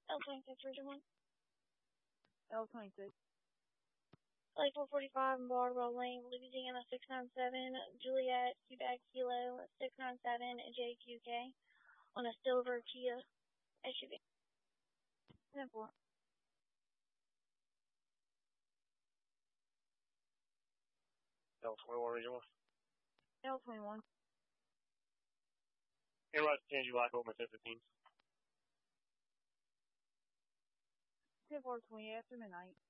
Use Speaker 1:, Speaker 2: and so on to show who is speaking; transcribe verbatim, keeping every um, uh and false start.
Speaker 1: L twenty-six, Region one.
Speaker 2: L twenty-six.
Speaker 1: Lake four forty-five, Bardwell Lane, Louisiana six nine seven, Juliet, Quebec Kilo six nine seven, J Q K, on a silver Kia S U V.
Speaker 2: ten four.
Speaker 3: L twenty-one, Region one.
Speaker 2: L twenty-one.
Speaker 3: Inroad to change you like over ten fifteen.
Speaker 2: ten four twenty after midnight.